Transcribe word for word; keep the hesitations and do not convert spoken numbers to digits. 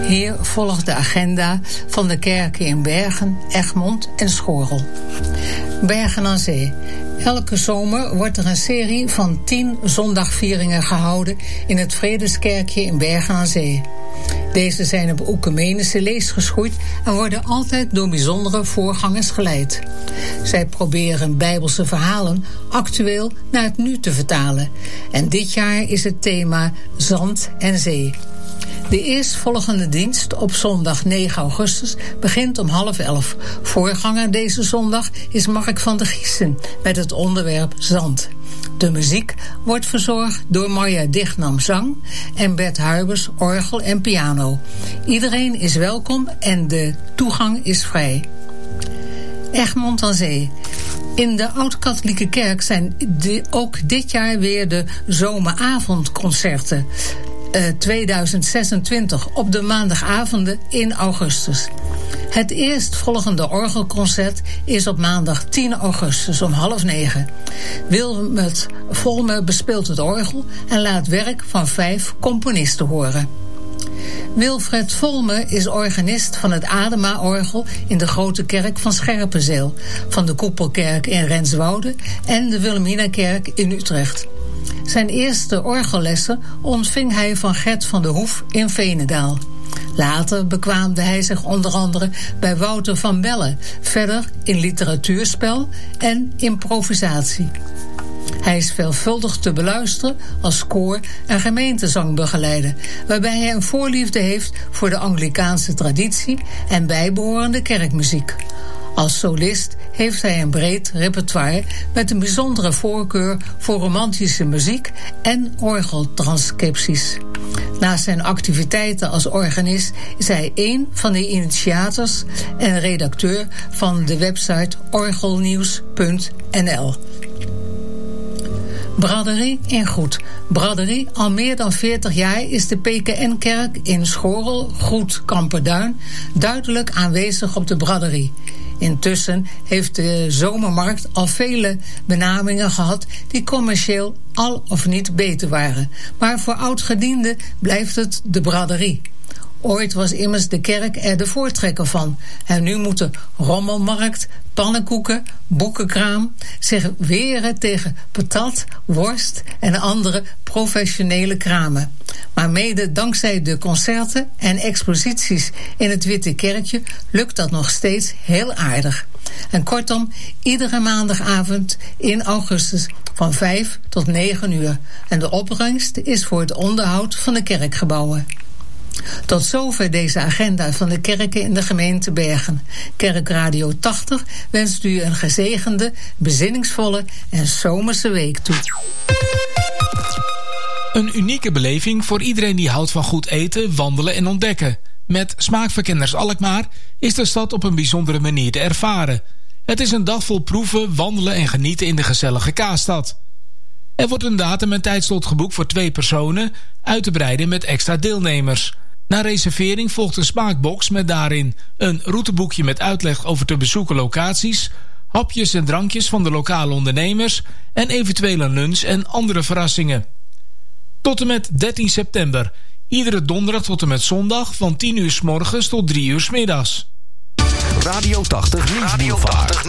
Hier volgt de agenda van de kerken in Bergen, Egmond en Schorel. Bergen aan Zee. Elke zomer wordt er een serie van tien zondagvieringen gehouden in het Vredeskerkje in Bergen aan Zee. Deze zijn op oecumenische leest geschoeid en worden altijd door bijzondere voorgangers geleid. Zij proberen Bijbelse verhalen actueel naar het nu te vertalen. En dit jaar is het thema Zand en Zee. De eerstvolgende dienst op zondag negen augustus begint om half elf. Voorganger deze zondag is Mark van der Giessen met het onderwerp Zand. De muziek wordt verzorgd door Marja Dichtnam zang en Bert Huibers orgel en piano. Iedereen is welkom en de toegang is vrij. Egmond aan Zee. In de Oud-Katholieke Kerk zijn de, ook dit jaar weer de zomeravondconcerten. Uh, tweeduizend zesentwintig op de maandagavonden in augustus. Het eerstvolgende orgelconcert is op maandag tien augustus om half negen. Wilmet Volme bespeelt het orgel en laat werk van vijf componisten horen. Wilfred Volme is organist van het Adema-orgel in de Grote Kerk van Scherpenzeel, van de Koepelkerk in Renswoude en de Wilhelminakerk in Utrecht. Zijn eerste orgellessen ontving hij van Gert van der Hoef in Veenendaal. Later bekwaamde hij zich onder andere bij Wouter van Bellen, verder in literatuurspel en improvisatie. Hij is veelvuldig te beluisteren als koor- en gemeentezangbegeleider, waarbij hij een voorliefde heeft voor de Anglikaanse traditie en bijbehorende kerkmuziek. Als solist heeft hij een breed repertoire met een bijzondere voorkeur voor romantische muziek en orgeltranscripties. Naast zijn activiteiten als organist is hij een van de initiators en redacteur van de website orgelnieuws punt n l. Braderie in Goed. Braderie, al meer dan veertig jaar is de P K N-kerk in Schorel, Goed, Kamperduin duidelijk aanwezig op de braderie. Intussen heeft de zomermarkt al vele benamingen gehad die commercieel al of niet beter waren. Maar voor oudgedienden blijft het de braderie. Ooit was immers de kerk er de voortrekker van. En nu moeten rommelmarkt, pannenkoeken, boekenkraam zich weren tegen patat, worst en andere professionele kramen. Maar mede dankzij de concerten en exposities in het Witte Kerkje lukt dat nog steeds heel aardig. En kortom, iedere maandagavond in augustus van vijf tot negen uur. En de opbrengst is voor het onderhoud van de kerkgebouwen. Tot zover deze agenda van de kerken in de gemeente Bergen. Kerkradio tachtig wenst u een gezegende, bezinningsvolle en zomerse week toe. Een unieke beleving voor iedereen die houdt van goed eten, wandelen en ontdekken. Met Smaakverkenners Alkmaar is de stad op een bijzondere manier te ervaren. Het is een dag vol proeven, wandelen en genieten in de gezellige Kaasstad. Er wordt een datum en tijdslot geboekt voor twee personen, uit te breiden met extra deelnemers. Na reservering volgt een smaakbox met daarin een routeboekje met uitleg over te bezoeken locaties, hapjes en drankjes van de lokale ondernemers en eventuele lunch en andere verrassingen. Tot en met dertien september, iedere donderdag tot en met zondag van tien uur 's morgens tot drie uur 's middags. Radio tachtig Nieuwsboulevard.